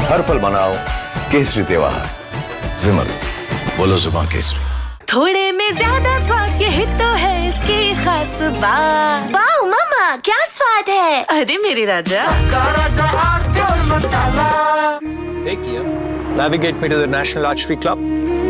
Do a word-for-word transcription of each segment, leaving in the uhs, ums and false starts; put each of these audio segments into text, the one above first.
हर पल मनाओ केसरी त्योहार। विमल, बोलो जुबान केसरी। थोड़े में ज्यादा स्वाद, यही तो है इसकी खास बात। वाओ मामा, क्या स्वाद है। अरे मेरे राजा, राजा आरती और मसाला। Hey Kia, navigate me to the National Archery Club.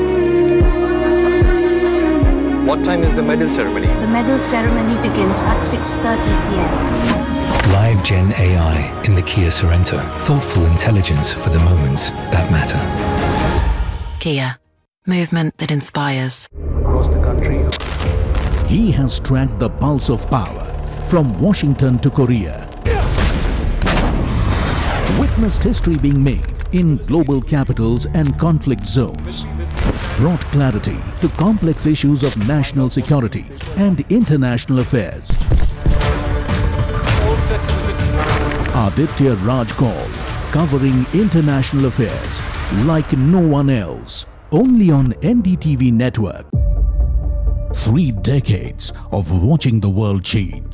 What time is the medal ceremony? The medal ceremony begins at six thirty p m Live Gen A I in the Kia Sorento. Thoughtful intelligence for the moments that matter. Kia, movement that inspires. Across the country. He has tracked the pulse of power from Washington to Korea. Witnessed history being made in global capitals and conflict zones. Brought clarity to complex issues of national security and international affairs. Aditya Raj Kaul, covering international affairs like no one else. Only on N D T V network. Three decades of watching the world change.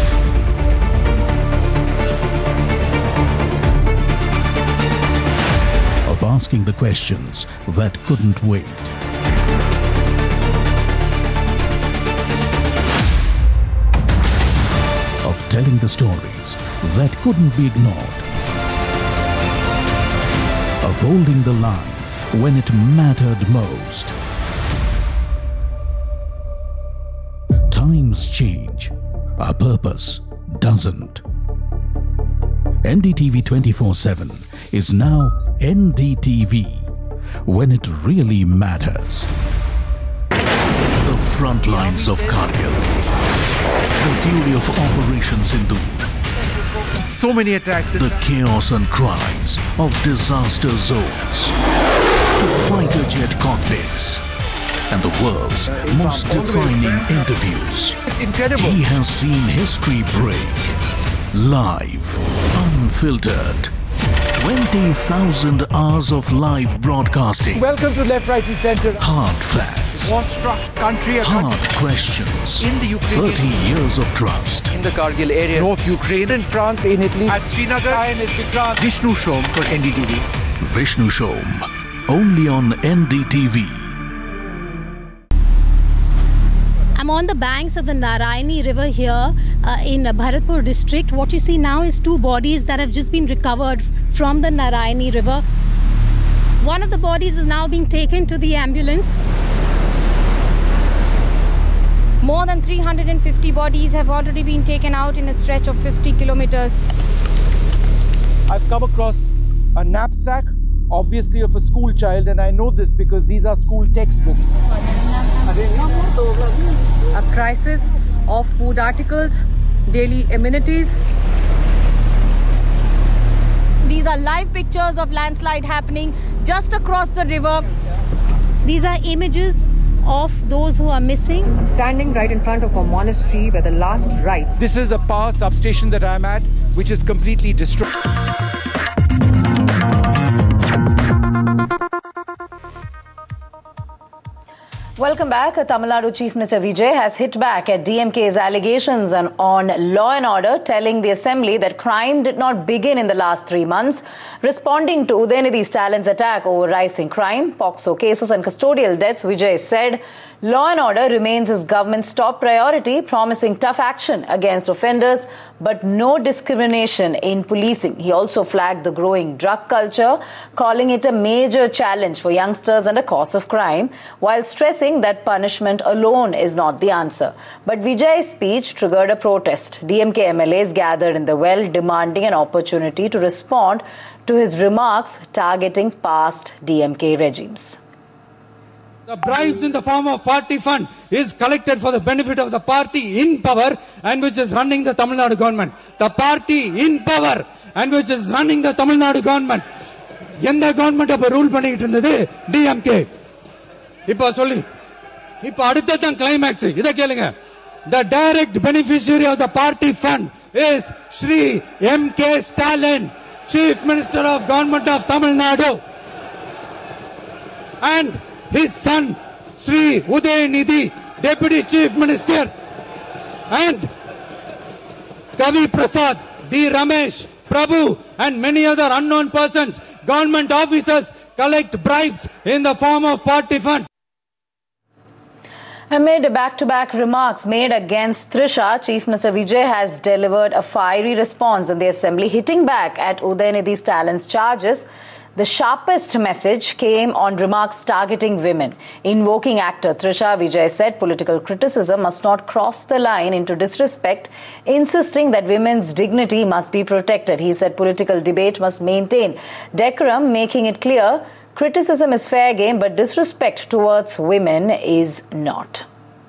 Of asking the questions that couldn't wait. Of telling the stories that couldn't be ignored. Of holding the line when it mattered most. Times change, our purpose doesn't. N D T V twenty-four seven is now N D T V, when it really matters. The front lines of Kargil. The fury of Operation Sindoor. So many attacks. The chaos and cries of disaster zones. To fighter jet cockpits. And the world's most defining interviews. It's incredible. He has seen history break. Live, unfiltered. twenty thousand hours of live broadcasting. Welcome to Left, Right and Center. Hard facts. War-struck country. Hard questions. In the Ukraine. thirty years of trust. In the Kargil area. North Ukraine. In France. In Italy. At Srinagar. And Vishnu Shom for N D T V. Vishnu Shom. Only on N D T V. I'm on the banks of the Narayani River here uh, in Bharatpur district. What you see now is two bodies that have just been recovered from the Narayani River. One of the bodies is now being taken to the ambulance. More than three hundred fifty bodies have already been taken out in a stretch of fifty kilometers. I've come across a knapsack, obviously of a school child, and I know this because these are school textbooks. A crisis of food articles, daily amenities. These are live pictures of landslide happening just across the river. These are images of those who are missing. I'm standing right in front of a monastery where the last rites. This is a power substation that I'm at, which is completely destroyed. Welcome back. Tamil Nadu Chief Minister Vijay has hit back at D M K's allegations on, on law and order, telling the assembly that crime did not begin in the last three months. Responding to Udayanidhi Stalin's attack over rising crime, POCSO cases and custodial deaths, Vijay said law and order remains his government's top priority, promising tough action against offenders but no discrimination in policing. He also flagged the growing drug culture, calling it a major challenge for youngsters and a cause of crime, while stressing that punishment alone is not the answer. But Vijay's speech triggered a protest. D M K M L As gathered in the well, demanding an opportunity to respond to his remarks targeting past D M K regimes. The bribes in the form of party fund is collected for the benefit of the party in power and which is running the Tamil Nadu government. The party in power and which is running the Tamil Nadu government. எந்த government அப்ப rule பண்ணிட்டு இருந்தது? D M K. இப்ப சொல்லி இப்ப அடுத்ததான் climax. இத கேளுங்க. The direct beneficiary of the party fund is Shri M K Stalin, Chief Minister of Government of Tamil Nadu. And his son, Sri Udayanidhi, Deputy Chief Minister, and Kavi Prasad, D. Ramesh, Prabhu and many other unknown persons, government officers, collect bribes in the form of party fund. Amid back-to-back remarks made against Trisha, Chief Minister Vijay has delivered a fiery response in the Assembly, hitting back at Udayanidhi Stalin's charges. The sharpest message came on remarks targeting women. Invoking actor Trisha, Vijay said political criticism must not cross the line into disrespect, insisting that women's dignity must be protected. He said political debate must maintain decorum, making it clear criticism is fair game, but disrespect towards women is not.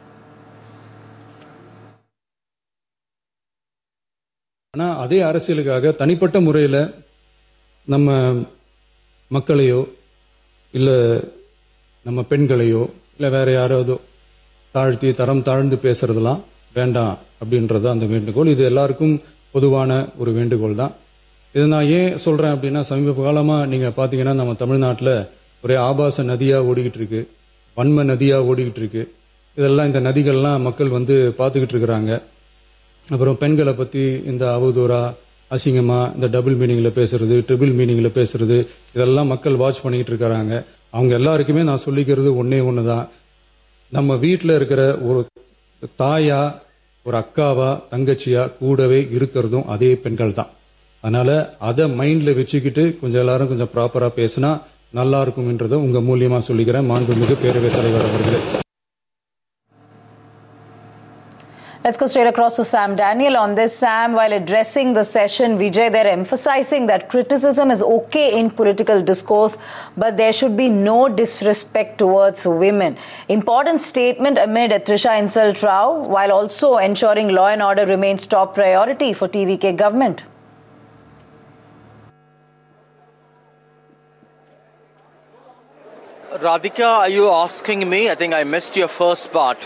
ஆனா அதே அரசியலுக்காக தனிப்பட்ட முறையில நம்ம மக்களையோ இல்ல நம்ம பெண்களையோ இல்ல வேற யாராவது தாழ்த்தி தரம் தாழ்ந்து பேசுறதெல்லாம் வேண்டாம் அப்படின்றது அந்த வேண்டுகோள். இது எல்லாருக்கும் பொதுவான ஒரு வேண்டுகோள் தான். இதை நான் ஏன் சொல்றேன் அப்படின்னா, சமீப காலமா நீங்க பாத்தீங்கன்னா நம்ம தமிழ்நாட்டில் ஒரே ஆபாச நதியா ஓடிக்கிட்டு இருக்கு, வன்ம நதியா ஓடிக்கிட்டு இருக்கு. இதெல்லாம் இந்த நதிகள்லாம் மக்கள் வந்து பார்த்துக்கிட்டு இருக்கிறாங்க. அப்புறம் பெண்களை பத்தி இந்த அவதூறா அசிங்கமா இந்த டபுள் மீனிங்ல பேசுறது, ட்ரிபிள் மீனிங்ல பேசுறது, இதெல்லாம் மக்கள் வாட்ச் பண்ணிக்கிட்டு இருக்கிறாங்க. அவங்க எல்லாருக்குமே நான் சொல்லிக்கிறது ஒன்னே ஒண்ணுதான், நம்ம வீட்டில் இருக்கிற ஒரு தாயா, ஒரு அக்காவா, தங்கச்சியா கூடவே இருக்கிறதும் அதே பெண்கள் தான். அதனால அதை மைண்ட்ல வச்சுக்கிட்டு கொஞ்சம் எல்லாரும் கொஞ்சம் ப்ராப்பரா பேசினா நல்லா இருக்கும்ன்றதை உங்க மூலியமா சொல்லிக்கிறேன். மாண்புமிகு பேரவைத் தலைவர் அவர்களே. Let's go straight across to Sam Daniel on this. Sam, while addressing the session, Vijay, they're emphasizing that criticism is okay in political discourse, but there should be no disrespect towards women. Important statement amid Trisha insult Rao, while also ensuring law and order remains top priority for T V K government. Radhika, are you asking me? I think I missed your first part.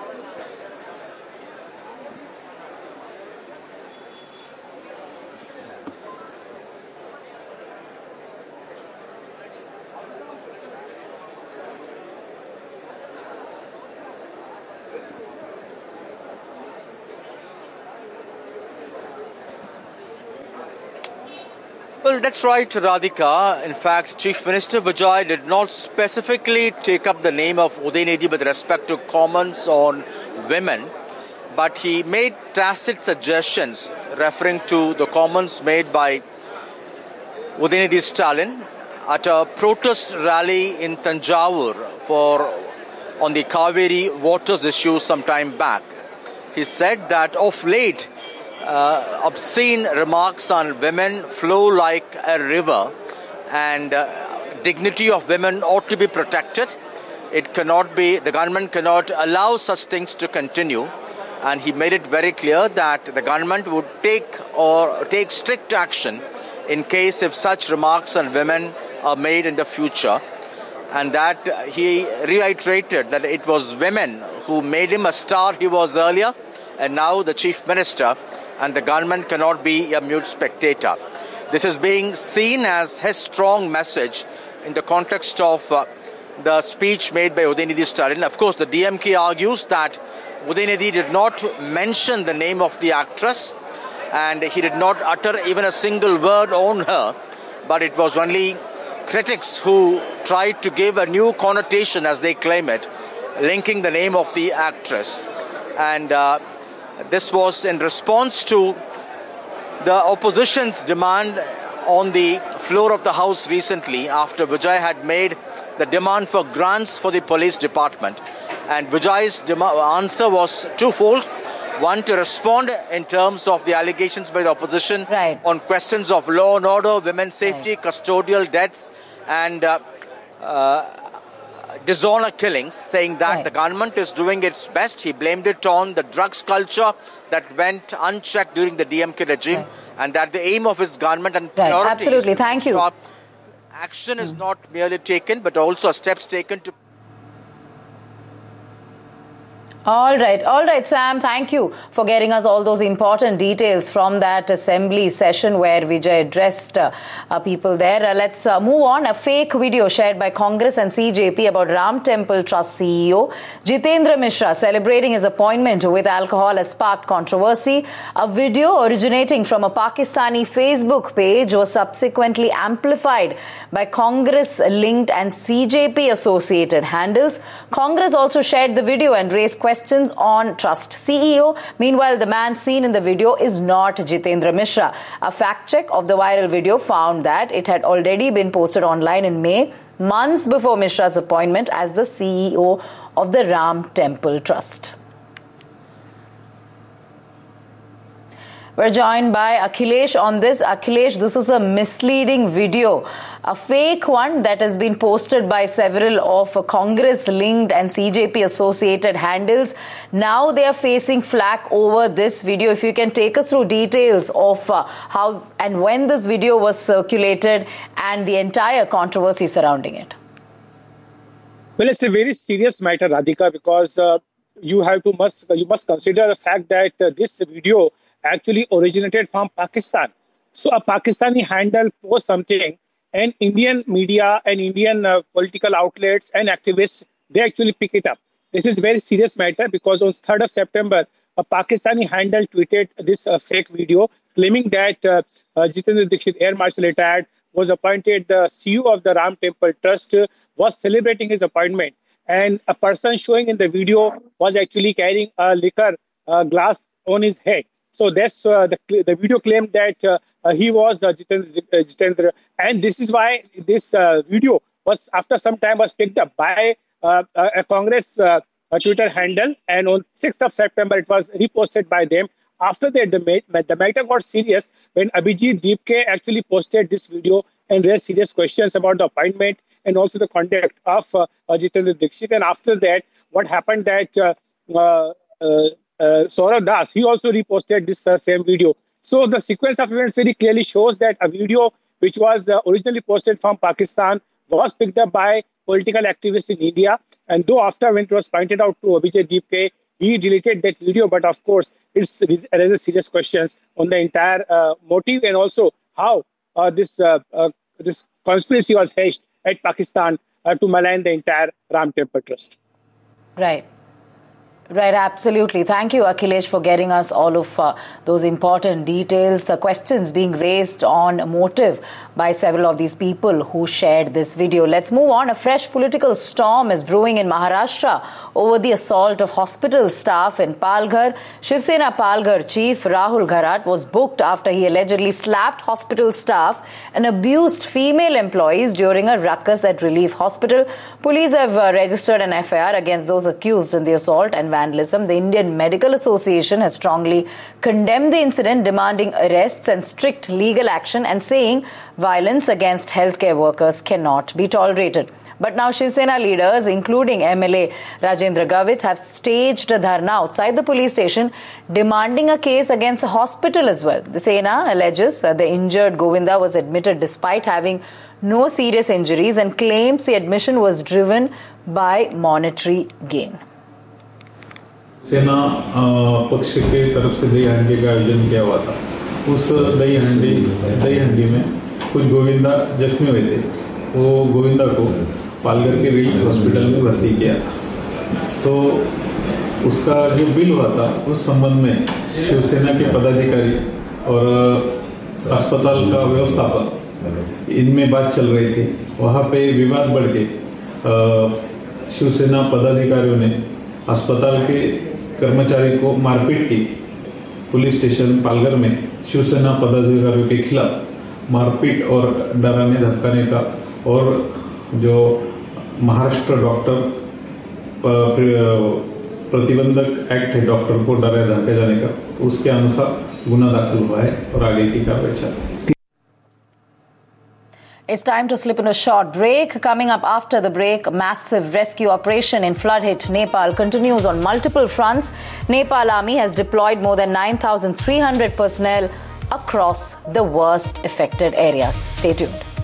Well, that's right, Radhika. In fact, Chief Minister Vijay did not specifically take up the name of Udayanidhi with respect to comments on women, but he made tacit suggestions referring to the comments made by Udayanidhi Stalin at a protest rally in Tanjavur for on the Kaveri waters issue some time back. He said that of late, Uh, obscene remarks on women flow like a river, and uh, dignity of women ought to be protected. It cannot be, the government cannot allow such things to continue, and he made it very clear that the government would take or take strict action in case if such remarks on women are made in the future, and that uh, he reiterated that it was women who made him a star he was earlier, and now the Chief Minister, and the government cannot be a mute spectator. This is being seen as his strong message in the context of uh, the speech made by Udayanidhi Stalin. Of course, the D M K argues that Udayanidhi did not mention the name of the actress, and he did not utter even a single word on her, but it was only critics who tried to give a new connotation, as they claim it, linking the name of the actress. And uh, this was in response to the opposition's demand on the floor of the House recently, after Vijay had made the demand for grants for the police department. And Vijay's answer was twofold. One, to respond in terms of the allegations by the opposition right. on questions of law and order, women's safety, right. custodial deaths, and uh, uh, dishonor killings, saying that right. the government is doing its best. He blamed it on the drugs culture that went unchecked during the D M K regime, right. and that the aim of his government and right. priority Absolutely. is to Thank you. Action is mm. not merely taken, but also steps taken to All right. All right, Sam. Thank you for getting us all those important details from that assembly session where Vijay addressed uh, uh, people there. Uh, let's uh, move on. A fake video shared by Congress and C J P about Ram Temple Trust C E O Jitendra Mishra celebrating his appointment with alcohol has sparked controversy. A video originating from a Pakistani Facebook page was subsequently amplified by Congress-linked and C J P-associated handles. Congress also shared the video and raised questions Questions on Trust C E O. Meanwhile, the man seen in the video is not Jitendra Mishra. A fact check of the viral video found that it had already been posted online in May, months before Mishra's appointment as the C E O of the Ram Temple Trust. We're joined by Akhilesh on this. Akhilesh, this is a misleading video, a fake one that has been posted by several of Congress-linked and C J P-associated handles. Now they are facing flack over this video. If you can take us through details of uh, how and when this video was circulated and the entire controversy surrounding it. Well, it's a very serious matter, Radhika, because uh, you have to must you must consider the fact that uh, this video actually originated from Pakistan. So a Pakistani handle posts something and Indian media and Indian uh, political outlets and activists, they actually pick it up. This is a very serious matter because on third of September, a Pakistani handle tweeted this uh, fake video claiming that uh, uh, Jitendra Dixit, Air Marshal retired, was appointed the C E O of the Ram Temple Trust, uh, was celebrating his appointment. And a person showing in the video was actually carrying a liquor uh, glass on his head. So that's uh, the, the video claimed that uh, uh, he was uh, Jitendra, uh, Jitendra. And this is why this uh, video was, after some time, was picked up by uh, a Congress uh, a Twitter handle. And on sixth of September, it was reposted by them. After that, the, the matter got serious when Abhijit Deepke actually posted this video and raised serious questions about the appointment and also the conduct of uh, uh, Jitendra Dixit. And after that, what happened that uh, uh, uh, Uh, Saurav Das, he also reposted this uh, same video. So the sequence of events very clearly shows that a video which was uh, originally posted from Pakistan was picked up by political activists in India. And though after when it was pointed out to Abhijit Deepke, he deleted that video. But of course, it raises serious questions on the entire uh, motive and also how uh, this uh, uh, this conspiracy was hatched at Pakistan uh, to malign the entire Ram Temple Trust. Right. Right, absolutely. Thank you, Akhilesh, for getting us all of uh, those important details. Uh, questions being raised on motive by several of these people who shared this video. Let's move on. A fresh political storm is brewing in Maharashtra over the assault of hospital staff in Palghar. Shiv Sena Palghar chief Rahul Gharat was booked after he allegedly slapped hospital staff and abused female employees during a ruckus at Relief Hospital. Police have uh, registered an F I R against those accused in the assault and vandalism. The Indian Medical Association has strongly condemned the incident, demanding arrests and strict legal action and saying violence against healthcare workers cannot be tolerated. But now Shiv Sena leaders, including M L A Rajendra Gavit, have staged a dharna outside the police station demanding a case against the hospital as well. The Sena alleges uh, the injured Govinda was admitted despite having no serious injuries and claims the admission was driven by monetary gain. सेना पक्ष के तरफ से दही हांडी का आयोजन किया हुआ था। उस दही हांडी दही हांडी में कुछ गोविंदा जख्मी हुए थे। वो गोविंदा को पालघर के रिलीफ हॉस्पिटल में भर्ती किया था। तो उसका जो बिल हुआ था उस संबंध में शिवसेना के पदाधिकारी और अस्पताल का व्यवस्थापक इनमें बात चल रही थी। वहां पे विवाद बढ़ के शिवसेना पदाधिकारियों ने अस्पताल के कर्मचारी को मारपीट की। पुलिस स्टेशन पालघर में शिवसेना पदाधिकारियों के खिलाफ मारपीट और डराने धमकाने का और जो महाराष्ट्र डॉक्टर प्रतिबंधक एक्ट है डॉक्टर को डराया धमकाए जाने का, उसके अनुसार गुना दाखिल हुआ है और आगे की कार्रवाई चल रही है। It's time to slip in a short break. Coming up after the break, massive rescue operation in flood-hit Nepal continues on multiple fronts. Nepal Army has deployed more than nine thousand three hundred personnel across the worst affected areas. Stay tuned.